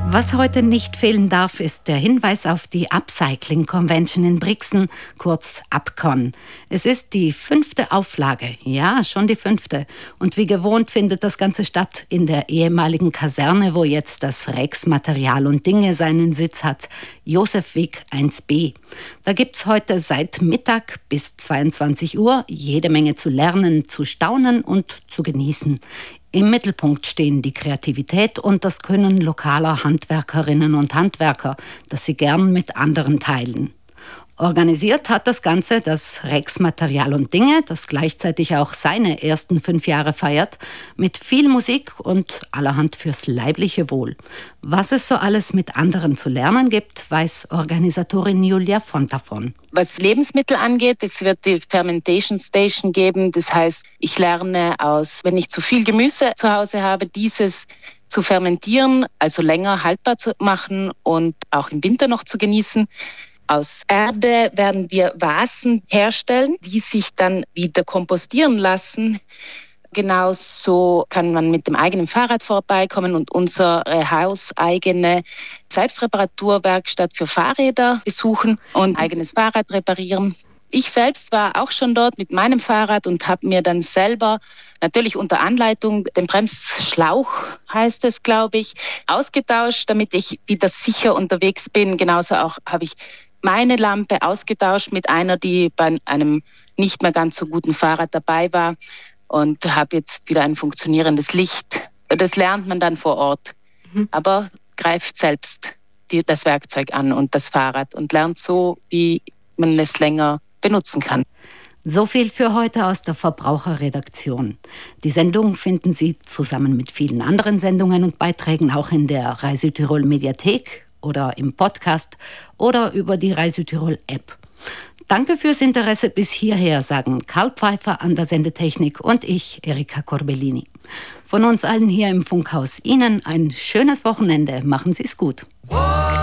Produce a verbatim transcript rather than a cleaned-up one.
Was heute nicht fehlen darf, ist der Hinweis auf die Upcycling Convention in Brixen, kurz Upcon. Es ist die fünfte Auflage, ja, schon die fünfte. Und wie gewohnt findet das Ganze statt in der ehemaligen Kaserne, wo jetzt das Rex Material und Dinge seinen Sitz hat, Josefweg eins b. Da gibt's heute seit Mittag bis zweiundzwanzig Uhr jede Menge zu lernen, zu staunen und zu genießen. Im Mittelpunkt stehen die Kreativität und das Können lokaler Handwerkerinnen und Handwerker, das sie gern mit anderen teilen. Organisiert hat das Ganze das Rex Material und Dinge, das gleichzeitig auch seine ersten fünf Jahre feiert, mit viel Musik und allerhand fürs leibliche Wohl. Was es so alles mit anderen zu lernen gibt, weiß Organisatorin Julia Fontafon. Was Lebensmittel angeht, es wird die Fermentation Station geben. Das heißt, ich lerne aus, wenn ich zu viel Gemüse zu Hause habe, dieses zu fermentieren, also länger haltbar zu machen und auch im Winter noch zu genießen. Aus Erde werden wir Vasen herstellen, die sich dann wieder kompostieren lassen. Genauso kann man mit dem eigenen Fahrrad vorbeikommen und unsere hauseigene Selbstreparaturwerkstatt für Fahrräder besuchen und eigenes Fahrrad reparieren. Ich selbst war auch schon dort mit meinem Fahrrad und habe mir dann selber, natürlich unter Anleitung, den Bremsschlauch, heißt es, glaube ich, ausgetauscht, damit ich wieder sicher unterwegs bin. Genauso auch habe ich meine Lampe ausgetauscht mit einer, die bei einem nicht mehr ganz so guten Fahrrad dabei war und habe jetzt wieder ein funktionierendes Licht. Das lernt man dann vor Ort, mhm. aber greift selbst die, das Werkzeug an und das Fahrrad und lernt so, wie man es länger benutzen kann. So viel für heute aus der Verbraucherredaktion. Die Sendung finden Sie zusammen mit vielen anderen Sendungen und Beiträgen auch in der Reisütirol Mediathek oder im Podcast oder über die Reisütirol App. Danke fürs Interesse bis hierher, sagen Karl Pfeiffer an der Sendetechnik und ich, Erika Corbellini. Von uns allen hier im Funkhaus Ihnen ein schönes Wochenende. Machen Sie es gut.